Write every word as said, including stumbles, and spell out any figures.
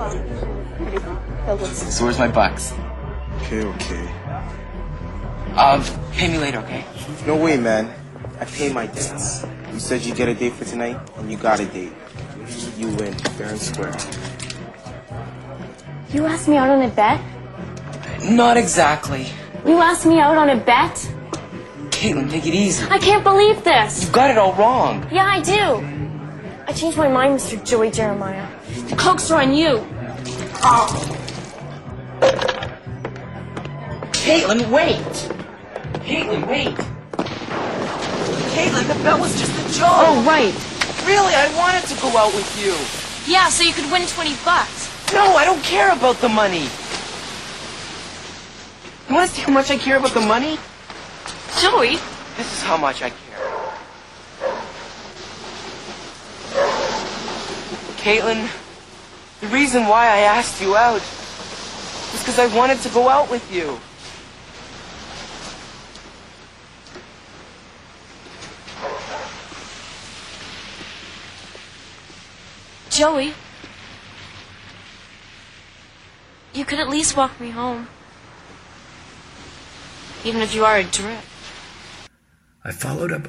So where's my bucks? Okay, okay. Uh, pay me later, okay? No way, man. I pay my debts. You said you get a date for tonight, and you got a date. You win, fair and square. You asked me out on a bet? Not exactly. You asked me out on a bet? Caitlin, take it easy. I can't believe this. You got it all wrong. Yeah, I do. I changed my mind, Mister Joey Jeremiah. The coke's are on you. Oh. Caitlin, wait. Caitlin, wait. Caitlin, the bet was just a joke. Oh, right. Really, I wanted to go out with you. Yeah, so you could win twenty bucks. No, I don't care about the money. You want to see how much I care about the money? Joey? This is how much I care. Caitlin, the reason why I asked you out was because I wanted to go out with you. Joey? You could at least walk me home. Even if you are a drip. I followed up